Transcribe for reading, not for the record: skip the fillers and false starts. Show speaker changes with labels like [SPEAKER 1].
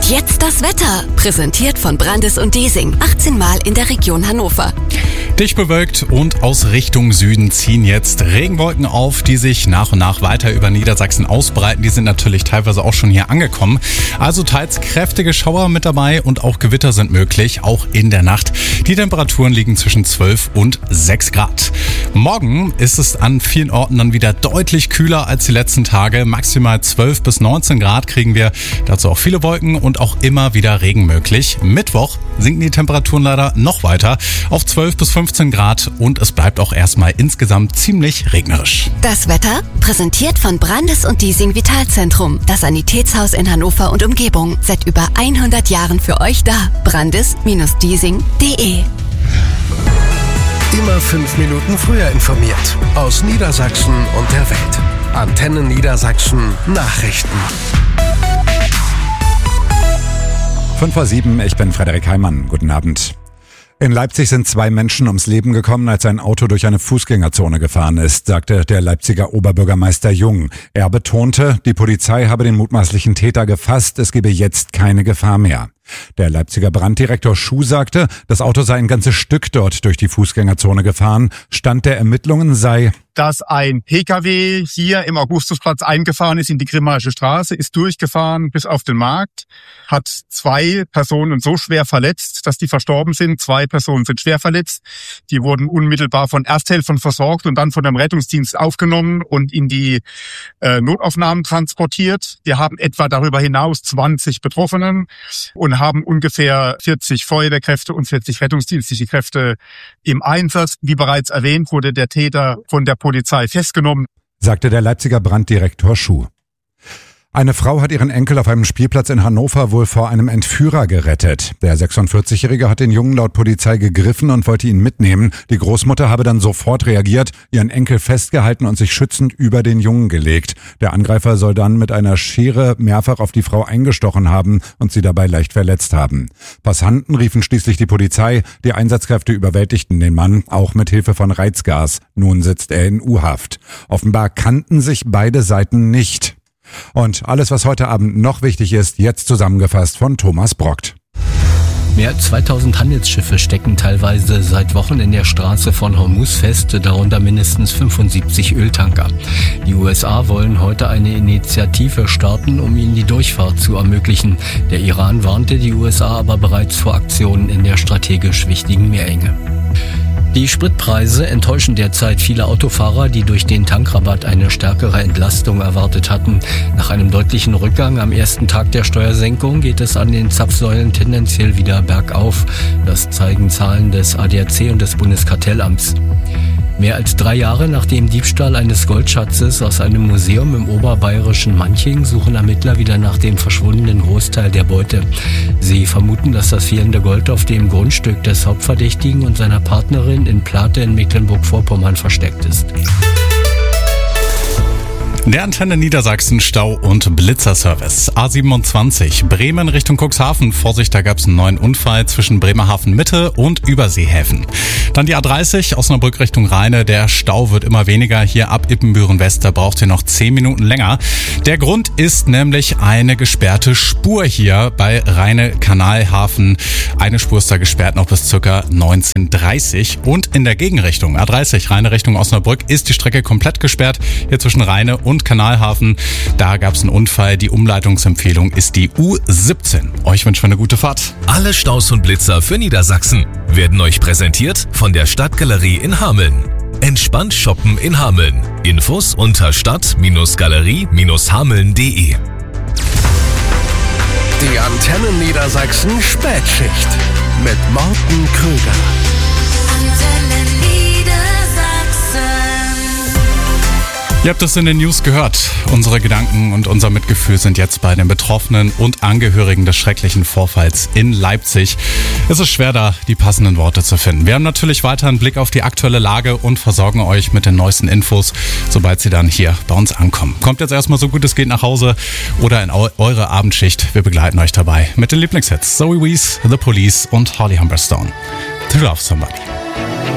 [SPEAKER 1] Und jetzt das Wetter, präsentiert von Brandis und Desing, 18 Mal in der Region Hannover.
[SPEAKER 2] Dicht bewölkt und aus Richtung Süden ziehen jetzt Regenwolken auf, die sich nach und nach weiter über Niedersachsen ausbreiten. Die sind natürlich teilweise auch schon hier angekommen. Also teils kräftige Schauer mit dabei und auch Gewitter sind möglich, auch in der Nacht. Die Temperaturen liegen zwischen 12 und 6 Grad. Morgen ist es an vielen Orten dann wieder deutlich kühler als die letzten Tage. Maximal 12 bis 19 Grad kriegen wir. Dazu auch viele Wolken und auch immer wieder Regen möglich. Mittwoch sinken die Temperaturen leider noch weiter auf 12 bis 15 Grad und es bleibt auch erstmal insgesamt ziemlich regnerisch.
[SPEAKER 1] Das Wetter präsentiert von Brandis und Desing Vitalzentrum, das Sanitätshaus in Hannover und Umgebung. Seit über 100 Jahren für euch da. Brandis-Desing.de.
[SPEAKER 3] Immer 5 Minuten früher informiert. Aus Niedersachsen und der Welt. Antennen Niedersachsen Nachrichten.
[SPEAKER 4] 5:07, ich bin Frederik Heimann. Guten Abend. In Leipzig sind 2 Menschen ums Leben gekommen, als ein Auto durch eine Fußgängerzone gefahren ist, sagte der Leipziger Oberbürgermeister Jung. Er betonte, die Polizei habe den mutmaßlichen Täter gefasst, es gebe jetzt keine Gefahr mehr. Der Leipziger Branddirektor Schuh sagte, das Auto sei ein ganzes Stück dort durch die Fußgängerzone gefahren. Stand der Ermittlungen sei,
[SPEAKER 5] dass ein Pkw hier im Augustusplatz eingefahren ist in die Grimmaische Straße, ist durchgefahren bis auf den Markt, hat 2 Personen so schwer verletzt, dass die verstorben sind. 2 Personen sind schwer verletzt. Die wurden unmittelbar von Ersthelfern versorgt und dann von dem Rettungsdienst aufgenommen und in die Notaufnahmen transportiert. Wir haben etwa darüber hinaus 20 Betroffenen und haben ungefähr 40 Feuerwehrkräfte und 40 rettungsdienstliche Kräfte im Einsatz. Wie bereits erwähnt, wurde der Täter von der Polizei festgenommen,
[SPEAKER 4] sagte der Leipziger Branddirektor Schuh. Eine Frau hat ihren Enkel auf einem Spielplatz in Hannover wohl vor einem Entführer gerettet. Der 46-Jährige hat den Jungen laut Polizei gegriffen und wollte ihn mitnehmen. Die Großmutter habe dann sofort reagiert, ihren Enkel festgehalten und sich schützend über den Jungen gelegt. Der Angreifer soll dann mit einer Schere mehrfach auf die Frau eingestochen haben und sie dabei leicht verletzt haben. Passanten riefen schließlich die Polizei. Die Einsatzkräfte überwältigten den Mann, auch mit Hilfe von Reizgas. Nun sitzt er in U-Haft. Offenbar kannten sich beide Seiten nicht. Und alles, was heute Abend noch wichtig ist, jetzt zusammengefasst von Thomas Brockt.
[SPEAKER 6] Mehr als 2000 Handelsschiffe stecken teilweise seit Wochen in der Straße von Hormuz fest, darunter mindestens 75 Öltanker. Die USA wollen heute eine Initiative starten, um ihnen die Durchfahrt zu ermöglichen. Der Iran warnte die USA aber bereits vor Aktionen in der strategisch wichtigen Meerenge. Die Spritpreise enttäuschen derzeit viele Autofahrer, die durch den Tankrabatt eine stärkere Entlastung erwartet hatten. Nach einem deutlichen Rückgang am ersten Tag der Steuersenkung geht es an den Zapfsäulen tendenziell wieder bergauf. Das zeigen Zahlen des ADAC und des Bundeskartellamts. Mehr als 3 Jahre nach dem Diebstahl eines Goldschatzes aus einem Museum im oberbayerischen Manching suchen Ermittler wieder nach dem verschwundenen Großteil der Beute. Sie vermuten, dass das fehlende Gold auf dem Grundstück des Hauptverdächtigen und seiner Partnerin in Plate in Mecklenburg-Vorpommern versteckt ist.
[SPEAKER 2] Der Antenne Niedersachsen Stau- und Blitzerservice. A27 Bremen Richtung Cuxhaven. Vorsicht, da gab es einen neuen Unfall zwischen Bremerhaven Mitte und Überseehäfen. Dann die A30 Osnabrück Richtung Rheine. Der Stau wird immer weniger. Hier ab Ippenbüren West, da braucht ihr noch 10 Minuten länger. Der Grund ist nämlich eine gesperrte Spur hier bei Rheine-Kanalhafen. Eine Spur ist da gesperrt noch bis ca. 19:30. Und in der Gegenrichtung A30 Rheine Richtung Osnabrück ist die Strecke komplett gesperrt. Hier zwischen Rheine und Kanalhafen. Da gab es einen Unfall. Die Umleitungsempfehlung ist die U17. Euch wünschen wir eine gute Fahrt.
[SPEAKER 7] Alle Staus und Blitzer für Niedersachsen werden euch präsentiert von der Stadtgalerie in Hameln. Entspannt shoppen in Hameln. Infos unter stadt-galerie-hameln.de.
[SPEAKER 3] Die Antennen Niedersachsen Spätschicht mit Morten Krüger.
[SPEAKER 2] Ihr habt es in den News gehört. Unsere Gedanken und unser Mitgefühl sind jetzt bei den Betroffenen und Angehörigen des schrecklichen Vorfalls in Leipzig. Es ist schwer, da die passenden Worte zu finden. Wir haben natürlich weiter einen Blick auf die aktuelle Lage und versorgen euch mit den neuesten Infos, sobald sie dann hier bei uns ankommen. Kommt jetzt erstmal so gut es geht nach Hause oder in eure Abendschicht. Wir begleiten euch dabei mit den Lieblingshits Zoe Wees, The Police und Holly Humberstone. To Love Somebody.